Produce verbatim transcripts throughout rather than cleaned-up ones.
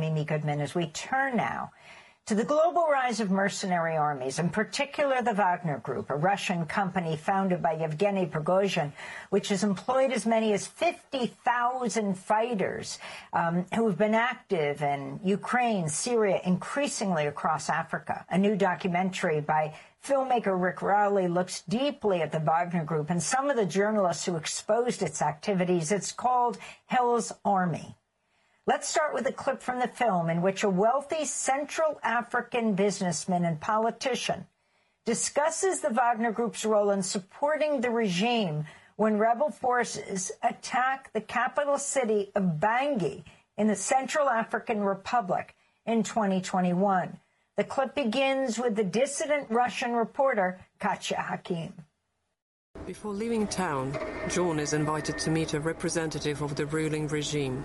Mimi Goodman, as we turn now to the global rise of mercenary armies, in particular the Wagner Group, a Russian company founded by Yevgeny Prigozhin, which has employed as many as fifty thousand fighters um, who have been active in Ukraine, Syria, increasingly across Africa. A new documentary by filmmaker Rick Rowley looks deeply at the Wagner Group and some of the journalists who exposed its activities. It's called Hell's Army. Let's start with a clip from the film in which a wealthy Central African businessman and politician discusses the Wagner Group's role in supporting the regime when rebel forces attack the capital city of Bangui in the Central African Republic in twenty twenty-one. The clip begins with the dissident Russian reporter Katya Hakim. Before leaving town, John is invited to meet a representative of the ruling regime,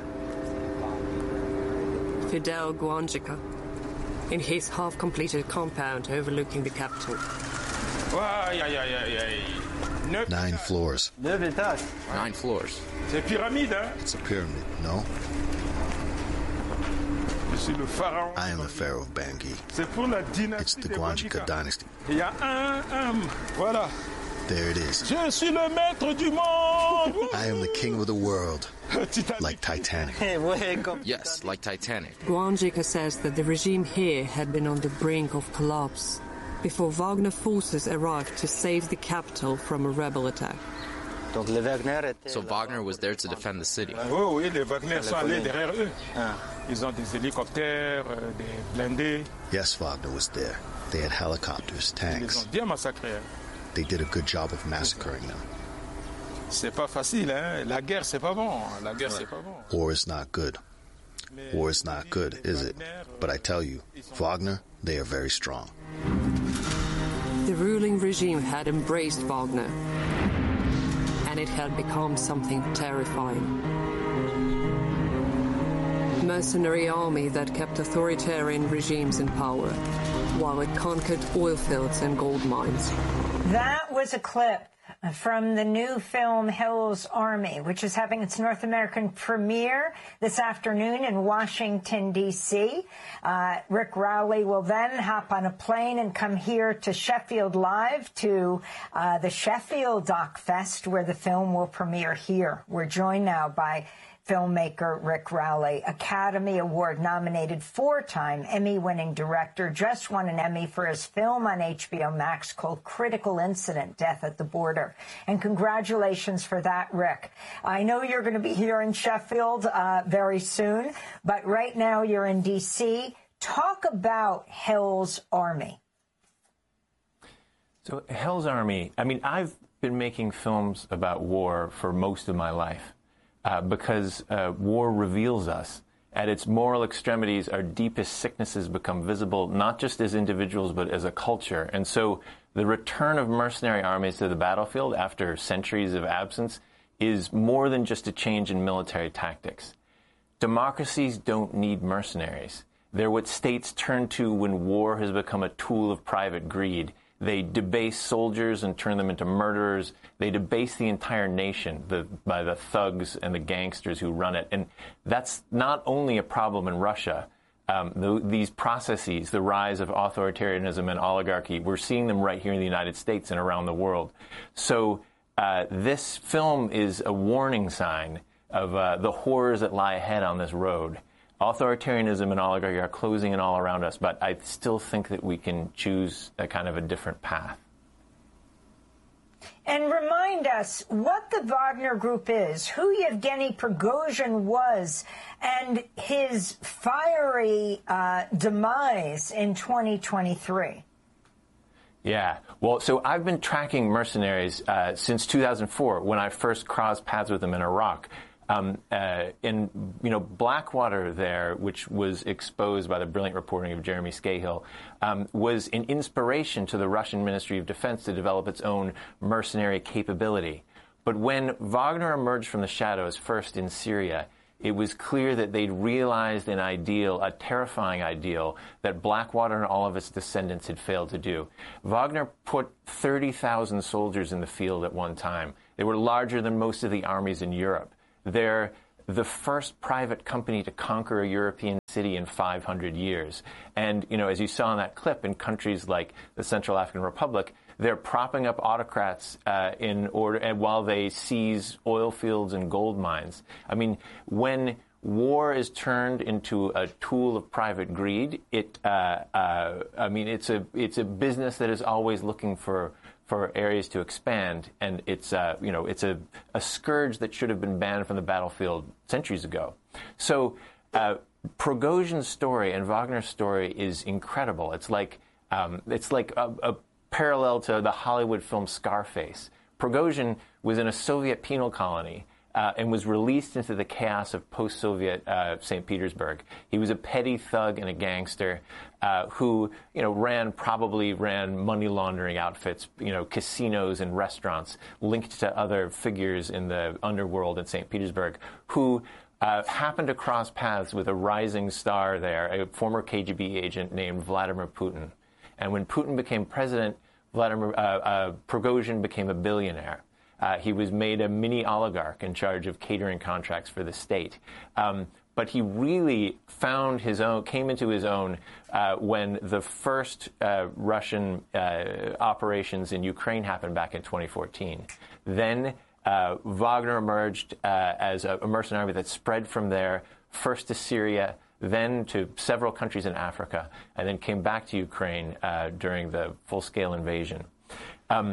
Fidel Guanjica, in his half-completed compound overlooking the capital. Nine floors. Nine floors. It's a pyramid, no? I am the Pharaoh of Bangui. It's the Guanjica dynasty. There it is. Je suis le maître du monde. I am the king of the world. Like Titanic. Yes, like Titanic. Guanjica says that the regime here had been on the brink of collapse before Wagner forces arrived to save the capital from a rebel attack. So Wagner was there to defend the city. Oh oui, les Wagner sont allés derrière eux. Ils ont des hélicoptères, des blindés. Yes, Wagner was there. They had helicopters, tanks. Ils ont bien massacré. They did a good job of massacring them. C'est pas facile, hein? La guerre, c'est pas bon. La guerre, c'est pas bon. War is not good. War is not good, is it? But I tell you, Wagner, they are very strong. The ruling regime had embraced Wagner, and it had become something terrifying. Mercenary army that kept authoritarian regimes in power, while it conquered oil fields and gold mines. That was a clip from the new film Hell's Army, which is having its North American premiere this afternoon in Washington, D C Uh, Rick Rowley will then hop on a plane and come here to Sheffield Live to uh, the Sheffield Doc Fest, where the film will premiere here. We're joined now by filmmaker Rick Rowley, Academy Award-nominated four-time Emmy-winning director, just won an Emmy for his film on H B O Max called Critical Incident: Death at the Border. And congratulations for that, Rick. I know you're going to be here in Sheffield uh, very soon, but right now you're in D C Talk about Hell's Army. So Hell's Army, I mean, I've been making films about war for most of my life. Uh, because uh, war reveals us. At its moral extremities, our deepest sicknesses become visible, not just as individuals, but as a culture. And so the return of mercenary armies to the battlefield after centuries of absence is more than just a change in military tactics. Democracies don't need mercenaries. They're what states turn to when war has become a tool of private greed. They debase soldiers and turn them into murderers. They debase the entire nation the, by the thugs and the gangsters who run it. And that's not only a problem in Russia. Um, the, these processes, the rise of authoritarianism and oligarchy, we're seeing them right here in the United States and around the world. So uh, this film is a warning sign of uh, the horrors that lie ahead on this road. Authoritarianism and oligarchy are closing in all around us, but I still think that we can choose a kind of a different path. And remind us what the Wagner Group is, who Yevgeny Prigozhin was, and his fiery uh, demise in twenty twenty-three. Yeah, well, so I've been tracking mercenaries uh, since two thousand four, when I first crossed paths with them in Iraq. Um, uh, in, you know, Blackwater there, which was exposed by the brilliant reporting of Jeremy Scahill, um, was an inspiration to the Russian Ministry of Defense to develop its own mercenary capability. But when Wagner emerged from the shadows, first in Syria, it was clear that they'd realized an ideal, a terrifying ideal, that Blackwater and all of its descendants had failed to do. Wagner put thirty thousand soldiers in the field at one time. They were larger than most of the armies in Europe. They're the first private company to conquer a European city in five hundred years. And, you know, as you saw in that clip, in countries like the Central African Republic, they're propping up autocrats uh, in order, and while they seize oil fields and gold mines. I mean, when war is turned into a tool of private greed, it, uh, uh, I mean, it's a it's a business that is always looking for for areas to expand, and it's uh, you know it's a, a scourge that should have been banned from the battlefield centuries ago. So. Uh, Prigozhin's story and Wagner's story is incredible. It's like um, it's like a, a parallel to the Hollywood film Scarface. Prigozhin was in a Soviet penal colony uh, and was released into the chaos of post-Soviet uh, Saint Petersburg. He was a petty thug and a gangster uh, who, you know, ran probably ran money laundering outfits, you know, casinos and restaurants linked to other figures in the underworld in Saint Petersburg who. Uh, happened to cross paths with a rising star there, a former K G B agent named Vladimir Putin. And when Putin became president, Vladimir uh, uh, Prigozhin became a billionaire. Uh, he was made a mini oligarch in charge of catering contracts for the state. Um, but he really found his own, came into his own uh, when the first uh, Russian uh, operations in Ukraine happened back in twenty fourteen. Then Uh, Wagner emerged uh, as a, a mercenary army that spread from there, first to Syria, then to several countries in Africa, and then came back to Ukraine uh, during the full-scale invasion. Um,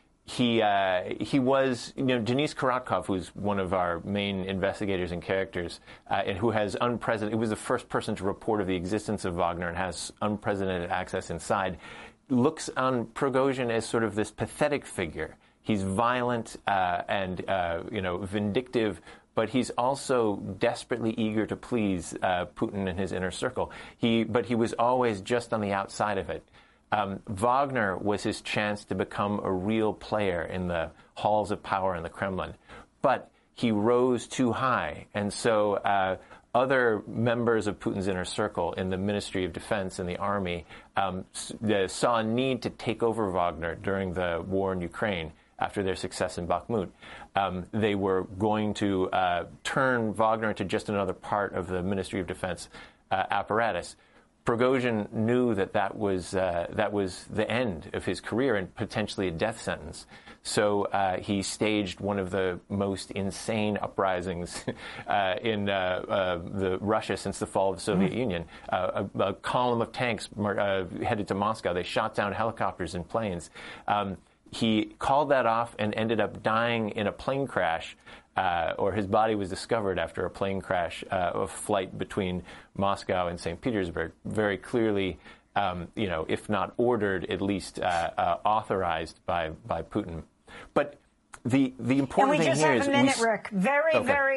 he uh, he was, you know, Denis Korotkov, who's one of our main investigators and characters, uh, and who has unprecedented, he was the first person to report of the existence of Wagner and has unprecedented access inside, looks on Prigozhin as sort of this pathetic figure. He's violent uh, and, uh, you know, vindictive, but he's also desperately eager to please uh, Putin and his inner circle. He, but he was always just on the outside of it. Um, Wagner was his chance to become a real player in the halls of power in the Kremlin. But he rose too high, and so uh, other members of Putin's inner circle in the Ministry of Defense and the army um, saw a need to take over Wagner during the war in Ukraine. After their success in Bakhmut, um, they were going to uh, turn Wagner into just another part of the Ministry of Defense uh, apparatus. Prigozhin knew that that was uh, that was the end of his career and potentially a death sentence. So uh, he staged one of the most insane uprisings uh, in uh, uh, the Russia since the fall of the Soviet mm. Union. Uh, a, a column of tanks uh, headed to Moscow. They shot down helicopters and planes. Um, He called that off and ended up dying in a plane crash, uh, or his body was discovered after a plane crash uh, of flight between Moscow and Saint Petersburg. Very clearly, um, you know, if not ordered, at least uh, uh, authorized by, by Putin. But the the important thing here is... And we just have a minute, we... Rick. Very, okay. very...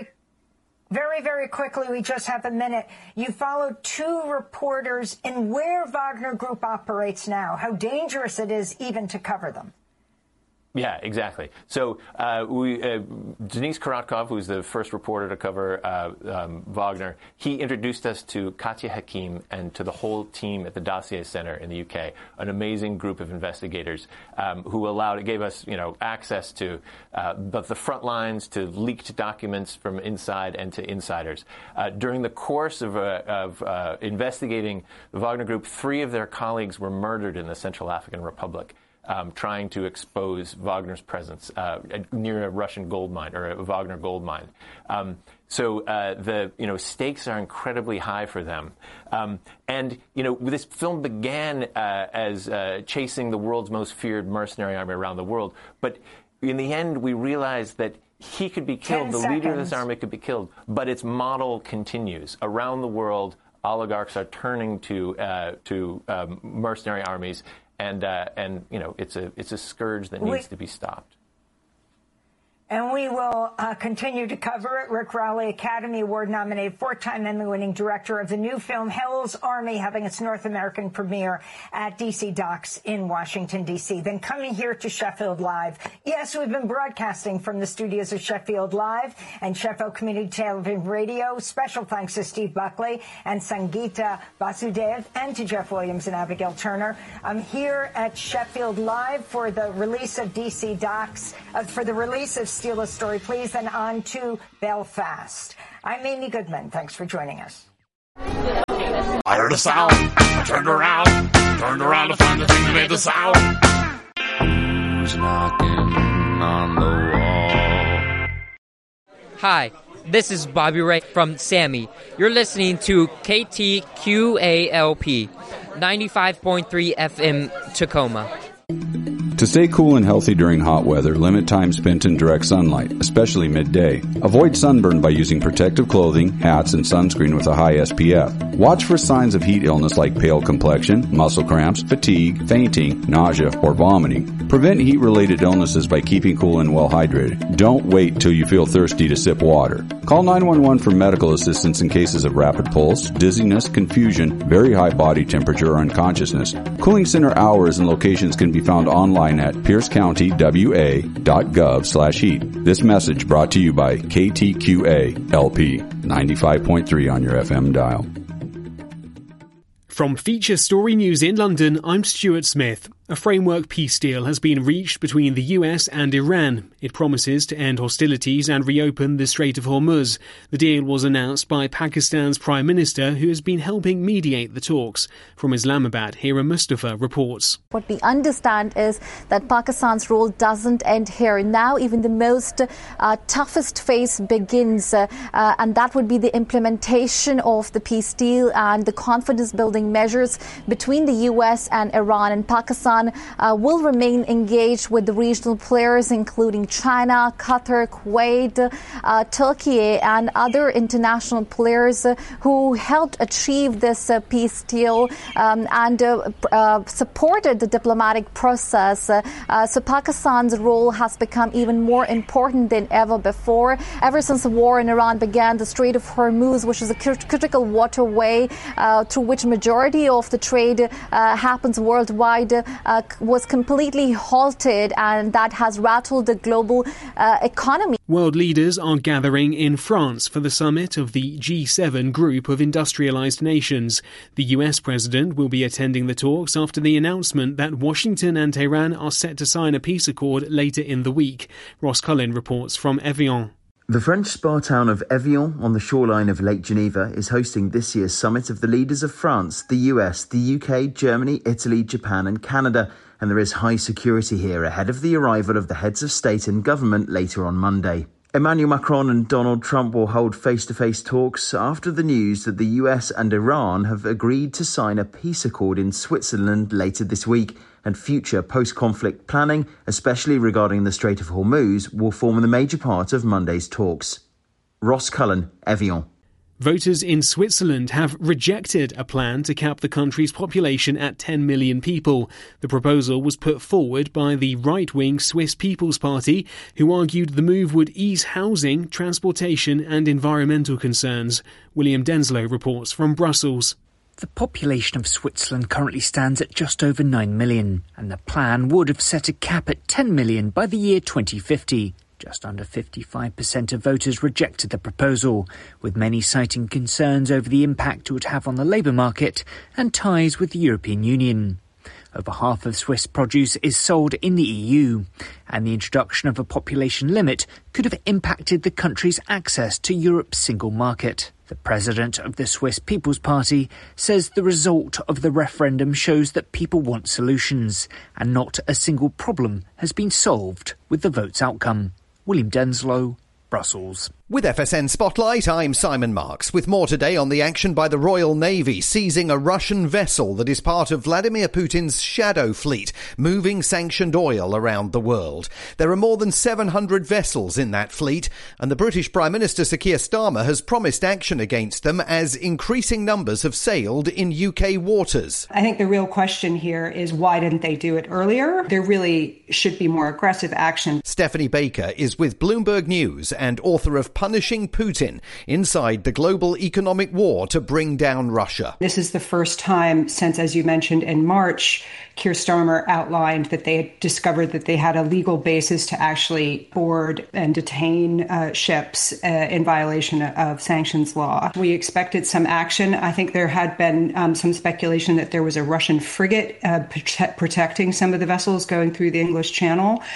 Very, very quickly, we just have a minute. You followed two reporters in where Wagner Group operates now, how dangerous it is even to cover them. Yeah, exactly. So uh, we, uh, Denis Korotkov, who's the first reporter to cover uh, um, Wagner, he introduced us to Katya Hakim and to the whole team at the Dossier Center in the U K, an amazing group of investigators um, who allowed, it gave us, you know, access to uh, both the front lines, to leaked documents from inside and to insiders. Uh, during the course of, uh, of uh, investigating the Wagner Group, three of their colleagues were murdered in the Central African Republic. Um, trying to expose Wagner's presence uh, near a Russian gold mine or a Wagner gold mine. Um, so uh, the you know stakes are incredibly high for them. Um, and you know this film began uh, as uh, chasing the world's most feared mercenary army around the world, but in the end we realized that he could be killed. The leader of this army could be killed, but its model continues around the world. Oligarchs are turning to uh, to um, mercenary armies. And uh, and you know it's a it's a scourge that needs we, to be stopped. And we will uh, continue to cover it. Rick Rowley, Academy Award nominated, four-time Emmy-winning director of the new film Hell's Army, having its North American premiere at D C Docs in Washington, D C. Then coming here to Sheffield Live. Yes, we've been broadcasting from the studios of Sheffield Live and Sheffield Community Television Radio. Special thanks to Steve Buckley and Sangeeta Vasudev and to Jeff Williams and Abigail Turner. I'm here at Sheffield Live for the release of D C Docs, uh, for the release of Steal a Story, Please, and on to Belfast. I'm Amy Goodman. Thanks for joining us. I heard a sound. I turned around. Turned around to find the thing that made the sound. Who's knocking on the wall? Hi, this is Bobby Ray from Sammy. You're listening to K T Q A L P, ninety-five point three F M Tacoma. To stay cool and healthy during hot weather, limit time spent in direct sunlight, especially midday. Avoid sunburn by using protective clothing, hats, and sunscreen with a high S P F. Watch for signs of heat illness like pale complexion, muscle cramps, fatigue, fainting, nausea, or vomiting. Prevent heat-related illnesses by keeping cool and well hydrated. Don't wait till you feel thirsty to sip water. Call nine one one for medical assistance in cases of rapid pulse, dizziness, confusion, very high body temperature, or unconsciousness. Cooling center hours and locations can be found online at pierce county w a dot gov slash heat. This message brought to you by K T Q A L P, ninety-five point three on your F M dial. From Feature Story News in London, I'm Stuart Smith. A framework peace deal has been reached between the U S and Iran. It promises to end hostilities and reopen the Strait of Hormuz. The deal was announced by Pakistan's Prime Minister, who has been helping mediate the talks. From Islamabad, Hira Mustafa reports. What we understand is that Pakistan's role doesn't end here. Now even the most uh, toughest phase begins, uh, uh, and that would be the implementation of the peace deal and the confidence-building measures between the U S and Iran. And Pakistan Uh, will remain engaged with the regional players, including China, Qatar, Kuwait, uh, Turkey, and other international players uh, who helped achieve this uh, peace deal um, and uh, uh, supported the diplomatic process. Uh, uh, so Pakistan's role has become even more important than ever before. Ever since the war in Iran began, the Strait of Hormuz, which is a crit- critical waterway uh, through which majority of the trade uh, happens worldwide, Uh, was completely halted, and that has rattled the global uh, economy. World leaders are gathering in France for the summit of the G seven group of industrialized nations. The U S president will be attending the talks after the announcement that Washington and Tehran are set to sign a peace accord later in the week. Ross Cullen reports from Evian. The French spa town of Evian on the shoreline of Lake Geneva is hosting this year's summit of the leaders of France, the U S, the U K, Germany, Italy, Japan and Canada, and there is high security here ahead of the arrival of the heads of state and government later on Monday. Emmanuel Macron and Donald Trump will hold face-to-face talks after the news that the U S and Iran have agreed to sign a peace accord in Switzerland later this week, and future post-conflict planning, especially regarding the Strait of Hormuz, will form the major part of Monday's talks. Ross Cullen, Evian. Voters in Switzerland have rejected a plan to cap the country's population at ten million people. The proposal was put forward by the right-wing Swiss People's Party, who argued the move would ease housing, transportation and environmental concerns. William Denslow reports from Brussels. The population of Switzerland currently stands at just over nine million, and the plan would have set a cap at ten million by the year twenty fifty. Just under fifty-five percent of voters rejected the proposal, with many citing concerns over the impact it would have on the labour market and ties with the European Union. Over half of Swiss produce is sold in the E U, and the introduction of a population limit could have impacted the country's access to Europe's single market. The president of the Swiss People's Party says the result of the referendum shows that people want solutions, and not a single problem has been solved with the vote's outcome. William Denslow, Brussels. With F S N Spotlight, I'm Simon Marks, with more today on the action by the Royal Navy seizing a Russian vessel that is part of Vladimir Putin's shadow fleet, moving sanctioned oil around the world. There are more than seven hundred vessels in that fleet, and the British Prime Minister Sir Keir Starmer has promised action against them as increasing numbers have sailed in U K waters. I think the real question here is why didn't they do it earlier? There really should be more aggressive action. Stephanie Baker is with Bloomberg News and author of Punishing Putin, Inside the Global Economic War to Bring Down Russia. This is the first time since, as you mentioned, in March, Keir Starmer outlined that they had discovered that they had a legal basis to actually board and detain uh, ships uh, in violation of sanctions law. We expected some action. I think there had been um, some speculation that there was a Russian frigate uh, prote- protecting some of the vessels going through the English Channel.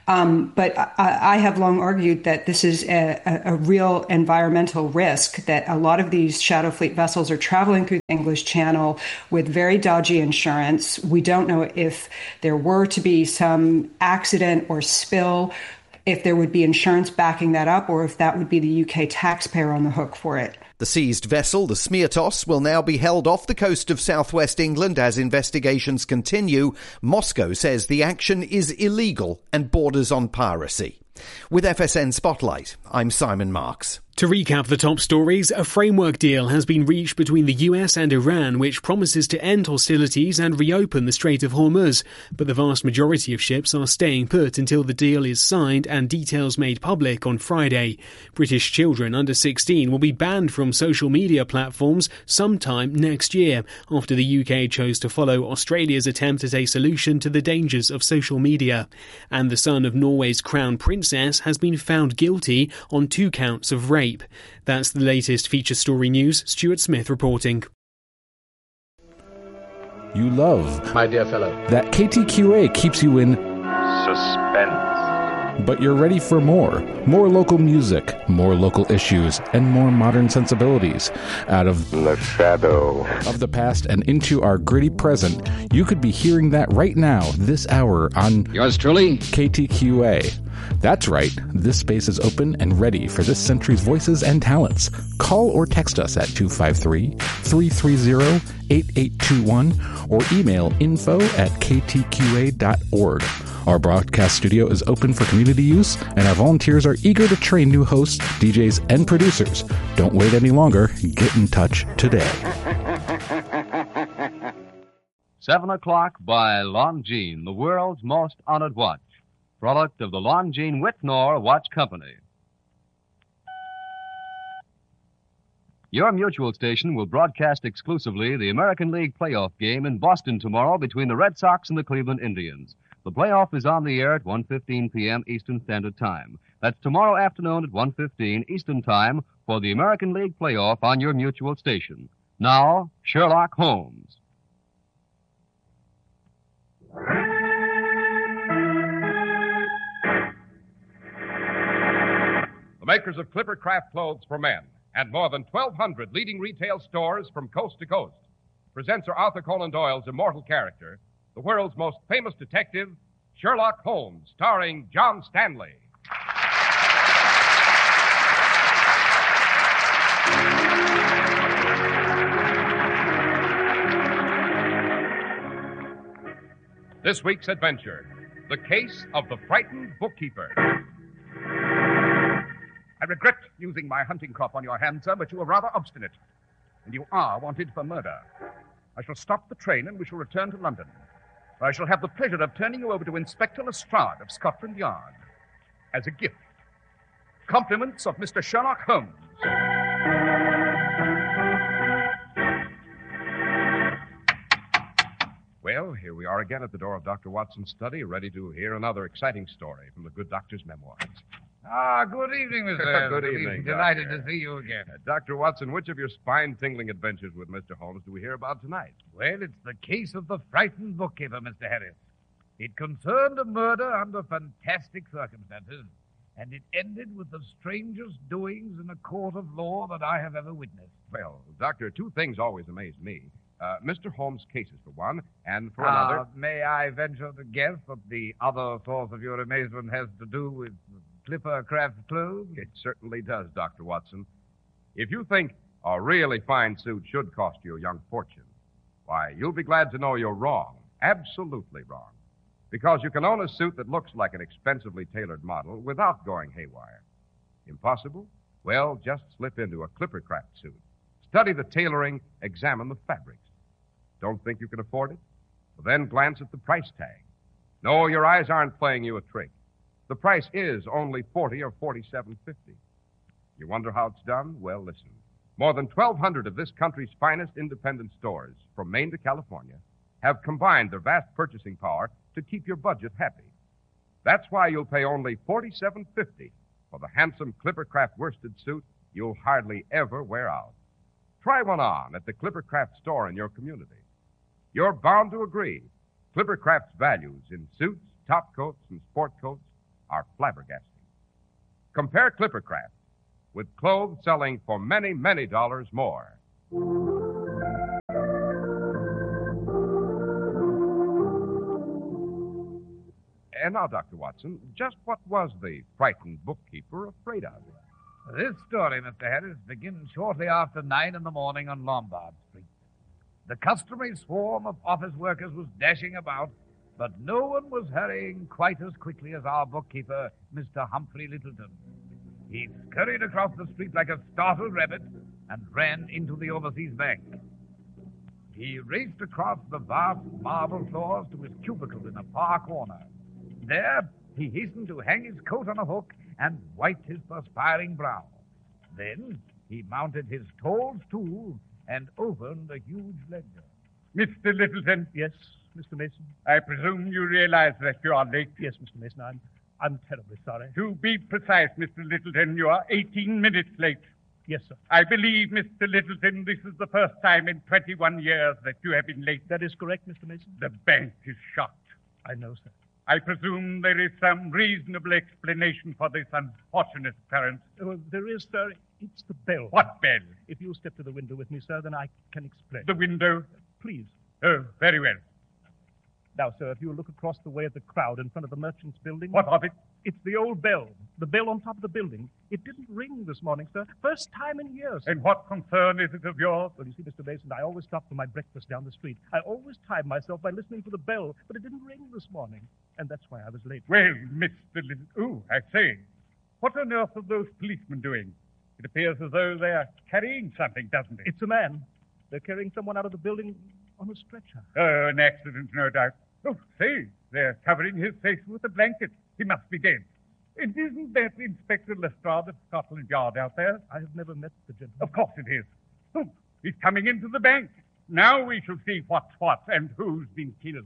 Um, but I, I have long argued that this is a, a, a real environmental risk, that a lot of these shadow fleet vessels are traveling through the English Channel with very dodgy insurance. We don't know if there were to be some accident or spill, if there would be insurance backing that up, or if that would be the U K taxpayer on the hook for it. The seized vessel, the Smirtos, will now be held off the coast of southwest England as investigations continue. Moscow says the action is illegal and borders on piracy. With F S N Spotlight, I'm Simon Marks. To recap the top stories, a framework deal has been reached between the U S and Iran which promises to end hostilities and reopen the Strait of Hormuz, but the vast majority of ships are staying put until the deal is signed and details made public on Friday. British children under sixteen will be banned from social media platforms sometime next year, after the U K chose to follow Australia's attempt at a solution to the dangers of social media. And the son of Norway's crown princess has been found guilty on two counts of rape. That's the latest feature story news. Stuart Smith reporting. You love, my dear fellow, that K T Q A keeps you in suspense. But you're ready for more. More local music, more local issues, and more modern sensibilities. Out of the shadow of the past and into our gritty present, you could be hearing that right now, this hour on yours truly, K T Q A. That's right, this space is open and ready for this century's voices and talents. Call or text us at two five three, three three zero, eight eight two one or email info at k t q a dot org. Our broadcast studio is open for community use, and our volunteers are eager to train new hosts, D Js, and producers. Don't wait any longer. Get in touch today. Seven o'clock by Longines, the world's most honored watch. Product of the Longines Whitnor Watch Company. Your mutual station will broadcast exclusively the American League playoff game in Boston tomorrow between the Red Sox and the Cleveland Indians. The playoff is on the air at one fifteen p.m. Eastern Standard Time. That's tomorrow afternoon at one fifteen Eastern Time for the American League playoff on your mutual station. Now, Sherlock Holmes. The makers of Clipper Craft Clothes for Men and more than twelve hundred leading retail stores from coast to coast present Sir Arthur Conan Doyle's immortal character, the world's most famous detective, Sherlock Holmes, starring John Stanley. This week's adventure, the case of the frightened bookkeeper. I regret using my hunting crop on your hand, sir, but you are rather obstinate. And you are wanted for murder. I shall stop the train and we shall return to London, where I shall have the pleasure of turning you over to Inspector Lestrade of Scotland Yard as a gift. Compliments of Mister Sherlock Holmes. Well, here we are again at the door of Doctor Watson's study, ready to hear another exciting story from the good doctor's memoirs. Ah, good evening, Mister Evans. Good evening, Delighted Doctor. to see you again. Uh, Doctor Watson, which of your spine-tingling adventures with Mister Holmes do we hear about tonight? Well, it's the case of the frightened bookkeeper, Mister Harris. It concerned a murder under fantastic circumstances, and it ended with the strangest doings in a court of law that I have ever witnessed. Well, Doctor, two things always amaze me. Uh, Mister Holmes' cases, for one, and for Ah, another... may I venture to guess what the other source of your amazement has to do with Clipper Craft Clothes? It certainly does, Doctor Watson. If you think a really fine suit should cost you a young fortune, why, you'll be glad to know you're wrong. Absolutely wrong. Because you can own a suit that looks like an expensively tailored model without going haywire. Impossible? Well, just slip into a Clipper Craft suit. Study the tailoring, examine the fabrics. Don't think you can afford it? Well, then glance at the price tag. No, your eyes aren't playing you a trick. The price is only forty or forty-seven fifty. You wonder how it's done? Well, listen. More than twelve hundred of this country's finest independent stores, from Maine to California, have combined their vast purchasing power to keep your budget happy. That's why you'll pay only forty-seven fifty for the handsome Clippercraft worsted suit you'll hardly ever wear out. Try one on at the Clippercraft store in your community. You're bound to agree. Clippercraft's values in suits, top coats, and sport coats are flabbergasting. Compare Clippercraft with clothes selling for many, many dollars more. And now, Doctor Watson, just what was the frightened bookkeeper afraid of? This story, Mister Harris, begins shortly after nine in the morning on Lombard Street. The customary swarm of office workers was dashing about, but no one was hurrying quite as quickly as our bookkeeper, Mister Humphrey Littleton. He scurried across the street like a startled rabbit and ran into the Overseas Bank. He raced across the vast marble floors to his cubicle in a far corner. There, he hastened to hang his coat on a hook and wiped his perspiring brow. Then, he mounted his tall stool and opened a huge ledger. Mister Littleton. Yes, Mister Mason? I presume you realize that you are late? Yes, Mister Mason, I'm, I'm terribly sorry. To be precise, Mister Littleton, you are eighteen minutes late. Yes, sir. I believe, Mister Littleton, this is the first time in twenty-one years that you have been late. That is correct, Mister Mason. The bank is shut. I know, sir. I presume there is some reasonable explanation for this unfortunate occurrence. Oh, there is, sir. It's the bell. What bell? If you'll step to the window with me, sir, then I can explain. The window? Please. Oh, very well. Now, sir, if you'll look across the way at the crowd in front of the Merchants Building... What of it? It's the old bell. The bell on top of the building. It didn't ring this morning, sir. First time in years. And what concern is it of yours? Well, you see, Mister Mason, I always stop for my breakfast down the street. I always time myself by listening for the bell, but it didn't ring this morning. And that's why I was late. Well, Mister Little... Oh, I say. What on earth are those policemen doing? It appears as though they are carrying something, doesn't it? It's a man. They're carrying someone out of the building on a stretcher. Oh, an accident, no doubt. Oh, say, they're covering his face with a blanket. He must be dead. And isn't that Inspector Lestrade of Scotland Yard out there? I have never met the gentleman. Of course it is. Oh, he's coming into the bank. Now we shall see what's what and who's been killed.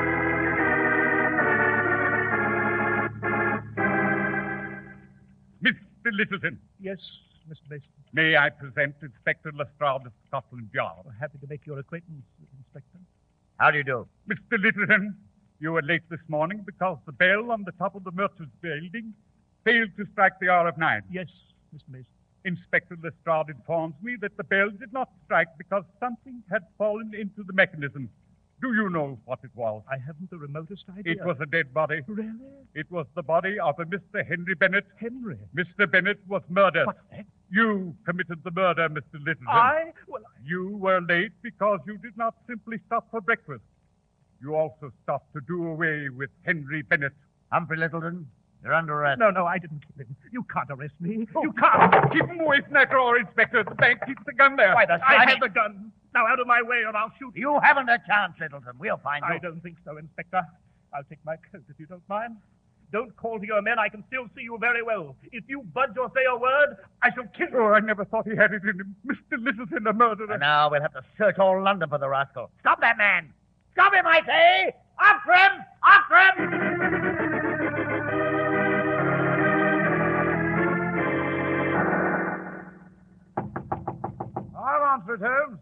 Mister Littleton. Yes, Mister Mason. May I present Inspector Lestrade of Scotland Yard? Oh, happy to make your acquaintance, Inspector. How do you do? Mister Littleton, you were late this morning because the bell on the top of the Merchants Building failed to strike the hour of nine. Yes, Mister Mason. Inspector Lestrade informs me that the bell did not strike because something had fallen into the mechanism. Do you know what it was? I haven't the remotest idea. It was a dead body. Really? It was the body of a Mister Henry Bennett. Henry? Mister Bennett was murdered. What's that? You committed the murder, Mister Littleton. I? Well, I... You were late because you did not simply stop for breakfast. You also stopped to do away with Henry Bennett. Humphrey Littleton, you're under arrest. No, no, I didn't kill him. You can't arrest me. Oh, you can't. Keep him away from that door, Inspector. The bank keeps the gun there. Why, the I have the gun. Now out of my way or I'll shoot you. You haven't a chance, Littleton. We'll find you. I don't think so, Inspector. I'll take my coat if you don't mind. Don't call to your men. I can still see you very well. If you budge or say a word, I shall kill you. Oh, I never thought he had it in him. Mister Littleton, a murderer. And now we'll have to search all London for the rascal. Stop that man! Stop him, I say! After him! After him! I'll answer it, Holmes.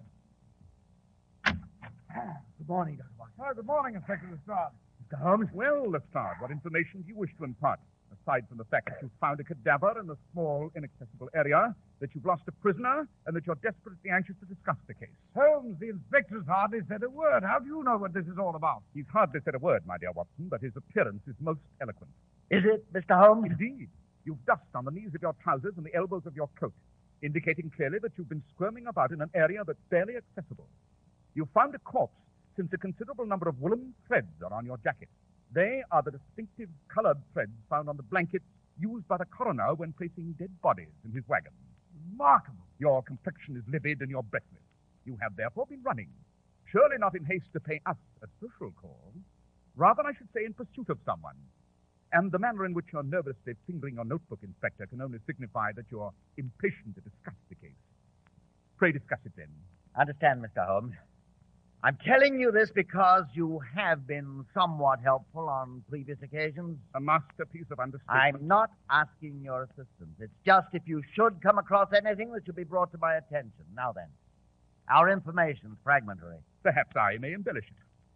Good morning, Doctor Watson. Oh, good morning, Inspector Lestrade. Mister Holmes? Well, Lestrade, what information do you wish to impart? Aside from the fact that you found a cadaver in a small, inaccessible area, that you've lost a prisoner, and that you're desperately anxious to discuss the case. Holmes, the inspector's hardly said a word. How do you know what this is all about? He's hardly said a word, my dear Watson, but his appearance is most eloquent. Is it, Mister Holmes? Indeed. You've dust on the knees of your trousers and the elbows of your coat, indicating clearly that you've been squirming about in an area that's barely accessible. You've found a corpse since a considerable number of woolen threads are on your jacket. They are the distinctive colored threads found on the blankets used by the coroner when placing dead bodies in his wagon. Remarkable. Your complexion is livid and you're breathless. You have therefore been running, surely not in haste to pay us a social call, rather, I should say, in pursuit of someone. And the manner in which you're nervously fingering your notebook, Inspector, can only signify that you're impatient to discuss the case. Pray discuss it then. Understand, Mister Holmes. I'm telling you this because you have been somewhat helpful on previous occasions. A masterpiece of understanding. I'm not asking your assistance. It's just if you should come across anything that should be brought to my attention. Now then, our information's fragmentary. Perhaps I may embellish it.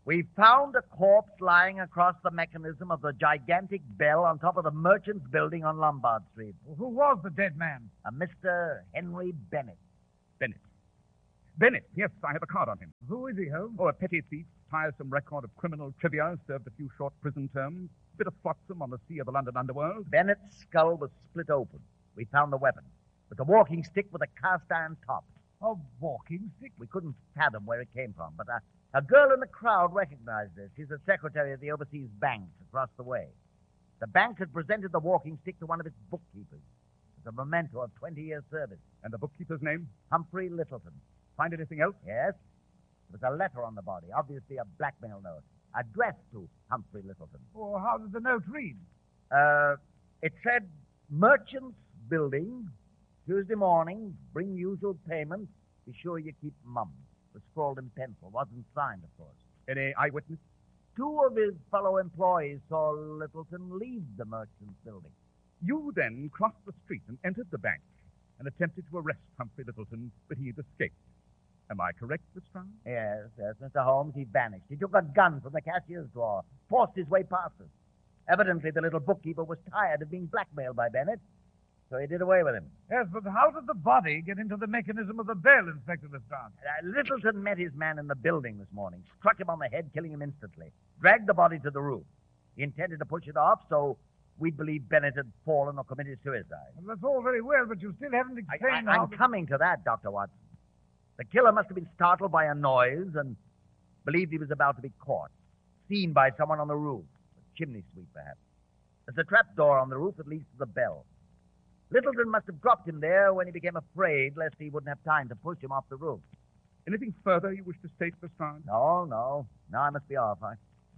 We found a corpse lying across the mechanism of the gigantic bell on top of the Merchants Building on Lombard Street. Who was the dead man? A Mister Henry Bennett. Bennett. Bennett, yes, I have a card on him. Who is he, Holmes? Oh, a petty thief, tiresome record of criminal trivia, served a few short prison terms, bit of flotsam on the sea of the London underworld. Bennett's skull was split open. We found the weapon. It was a walking stick with a cast iron top. A walking stick? We couldn't fathom where it came from, but a, a girl in the crowd recognized it. She's the secretary of the overseas bank across the way. The bank had presented the walking stick to one of its bookkeepers as a memento of twenty years' service. And the bookkeeper's name? Humphrey Littleton. Find anything else? Yes. There was a letter on the body, obviously a blackmail note, addressed to Humphrey Littleton. Oh, how did the note read? Uh, it said, Merchants Building, Tuesday morning, bring usual payment, be sure you keep mum. It was scrawled in pencil, wasn't signed, of course. Any eyewitness? Two of his fellow employees saw Littleton leave the Merchants Building. You then crossed the street and entered the bank and attempted to arrest Humphrey Littleton, but he had escaped. Am I correct, Miss Brown? Yes, yes, Mister Holmes, he vanished. He took a gun from the cashier's drawer, forced his way past us. Evidently, the little bookkeeper was tired of being blackmailed by Bennett, so he did away with him. Yes, but how did the body get into the mechanism of the bell, Inspector Lestrade? Uh, Littleton met his man in the building this morning, struck him on the head, killing him instantly, dragged the body to the roof. He intended to push it off, so we believe Bennett had fallen or committed suicide. Well, that's all very well, but you still haven't explained I, I, how... I'm coming to that, Doctor Watson. The killer must have been startled by a noise and believed he was about to be caught, seen by someone on the roof, a chimney sweep, perhaps. There's a trapdoor on the roof that leads to the bell. Littleton must have dropped him there when he became afraid lest he wouldn't have time to push him off the roof. Anything further you wish to state, Lestrade? No, no. Now I must be off. I,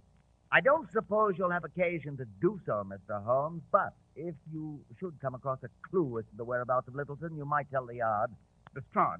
I don't suppose you'll have occasion to do so, Mister Holmes, but if you should come across a clue as to the whereabouts of Littleton, you might tell the Yard. Lestrade,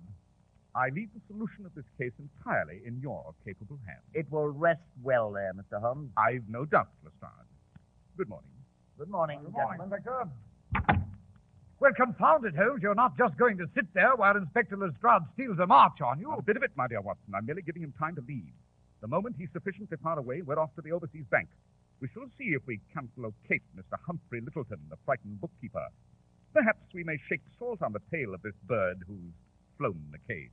I leave the solution of this case entirely in your capable hands. It will rest well there, Mister Holmes. I've no doubt, Lestrade. Good morning. Good morning, Good morning, gentlemen. Inspector. Well, confound it, Holmes. You're not just going to sit there while Inspector Lestrade steals a march on you. A bit of it, my dear Watson. I'm merely giving him time to leave. The moment he's sufficiently far away, we're off to the overseas bank. We shall see if we can't locate Mister Humphrey Littleton, the frightened bookkeeper. Perhaps we may shake salt on the tail of this bird who's flown the cage.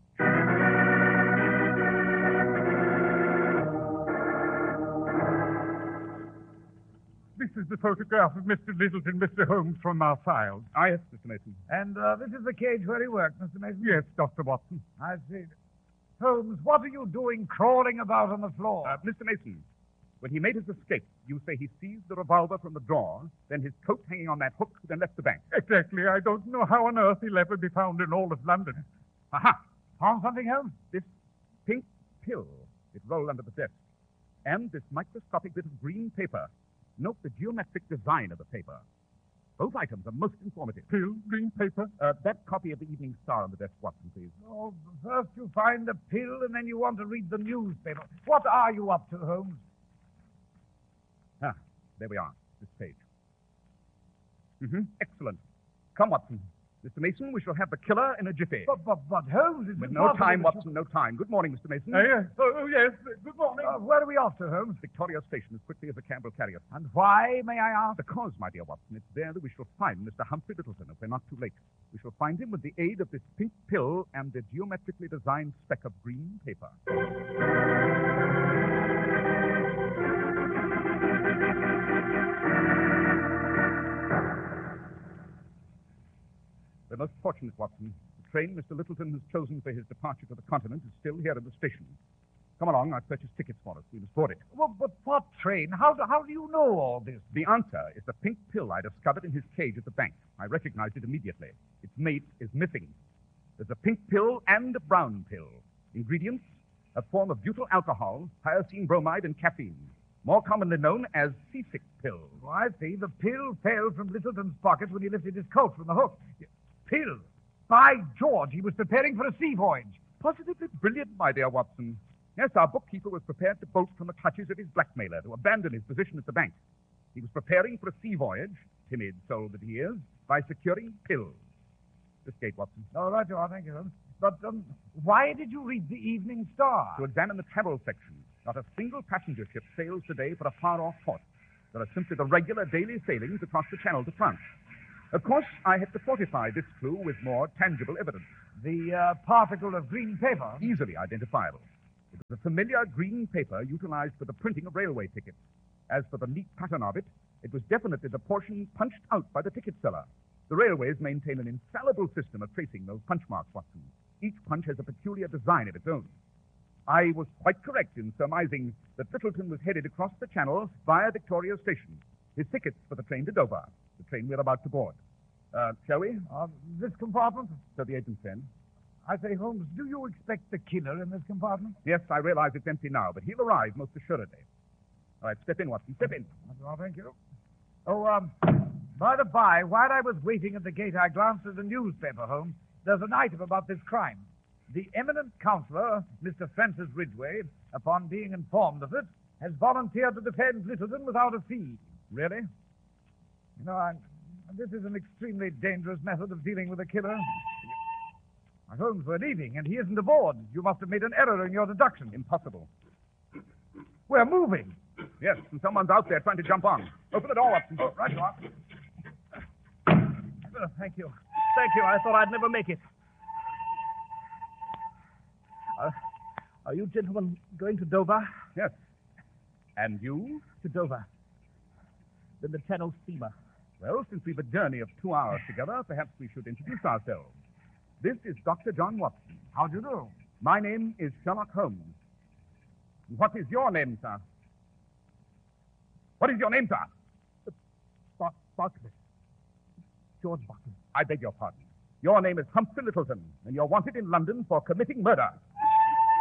This is the photograph of Mister Littleton, Mister Holmes, from our files. Ah, yes, Mister Mason. And uh, this is the cage where he worked, Mister Mason? Yes, Doctor Watson. I see. Holmes, what are you doing crawling about on the floor? Uh, Mister Mason, when he made his escape, you say he seized the revolver from the drawer, then his coat hanging on that hook, then left the bank. Exactly. I don't know how on earth he'll ever be found in all of London. Aha! Found something, Holmes? This pink pill. It rolled under the desk. And this microscopic bit of green paper. Note the geometric design of the paper. Both items are most informative. Pill, green paper? Uh, that copy of the Evening Star on the desk, Watson, please. Oh, first you find the pill, and then you want to read the newspaper. What are you up to, Holmes? Ah, there we are. This page. Mm-hmm. Excellent. Come, Watson. Mister Mason, we shall have the killer in a jiffy. But, but, but Holmes is... With no time, Watson, no time. Good morning, Mister Mason. Uh, yes. Oh, oh, yes. Good morning. Uh, where are we off to, Holmes? Victoria Station, as quickly as a cab will carry us. And why, may I ask? Because, my dear Watson, it's there that we shall find Mister Humphrey Littleton, if we're not too late. We shall find him with the aid of this pink pill and the geometrically designed speck of green paper. We're most fortunate, Watson. The train Mister Littleton has chosen for his departure to the continent is still here in the station. Come along, I've purchased tickets for us. We must board it. Well, but what train? How do, how do you know all this? The answer is the pink pill I discovered in his cage at the bank. I recognized it immediately. Its mate is missing. There's a pink pill and a brown pill. Ingredients, a form of butyl alcohol, hyoscine bromide, and caffeine. More commonly known as seasick pill. Oh, I see. The pill fell from Littleton's pocket when he lifted his coat from the hook. Pill? By George, he was preparing for a sea voyage. Positively brilliant, my dear Watson. Yes, our bookkeeper was prepared to bolt from the clutches of his blackmailer, to abandon his position at the bank. He was preparing for a sea voyage, timid soul that he is, by securing pills. This gate, Watson. All right, you are. Thank you, Holmes. But um, why did you read the Evening Star? To examine the travel section. Not a single passenger ship sails today for a far-off port. There are simply the regular daily sailings across the Channel to France. Of course, I had to fortify this clue with more tangible evidence. The uh, particle of green paper? Easily identifiable. It was a familiar green paper utilized for the printing of railway tickets. As for the neat pattern of it, it was definitely the portion punched out by the ticket seller. The railways maintain an infallible system of tracing those punch marks, Watson. Each punch has a peculiar design of its own. I was quite correct in surmising that Littleton was headed across the Channel via Victoria Station. His tickets for the train to Dover, the train we're about to board. Uh, shall we? Uh, this compartment? So the agent said. I say, Holmes, do you expect the killer in this compartment? Yes, I realize it's empty now, but he'll arrive most assuredly. All right, step in, Watson, step in. Well, thank you. Oh, um, by the by, while I was waiting at the gate, I glanced at the newspaper, Holmes. There's an item about this crime. The eminent counsellor, Mister Francis Ridgway, upon being informed of it, has volunteered to defend Littleton without a fee. Really? You know, I, this is an extremely dangerous method of dealing with a killer. Holmes, we're leaving, and he isn't aboard. You must have made an error in your deduction. Impossible. We're moving. Yes, and someone's out there trying to jump on. Open the door, Watson. Oh, right, you are. Oh, thank you. Thank you. I thought I'd never make it. Uh, are you gentlemen going to Dover? Yes. And you? To Dover. Then the Channel steamer. Well, since we've a journey of two hours together, perhaps we should introduce ourselves. This is Doctor John Watson. How do you do? My name is Sherlock Holmes. What is your name, sir? What is your name, sir? Bar- Bartlett. George Bartlett. I beg your pardon. Your name is Humphrey Littleton, and you're wanted in London for committing murder.